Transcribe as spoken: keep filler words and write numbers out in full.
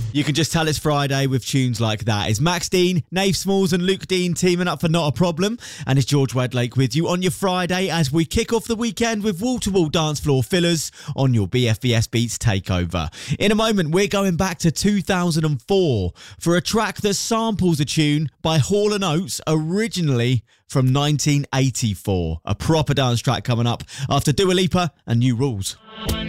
You can just tell it's Friday with tunes like that. It's Max Dean, Nave Smalls and Luke Dean teaming up for Not a Problem. And it's George Wedlake with you on your Friday as we kick off the weekend with wall-to-wall dance floor fillers on your B F B S Beats Takeover. In a moment, we're going back to two thousand four for a track that samples a tune by Hall and Oates, originally from nineteen eighty-four. A proper dance track coming up after Dua Lipa and New Rules.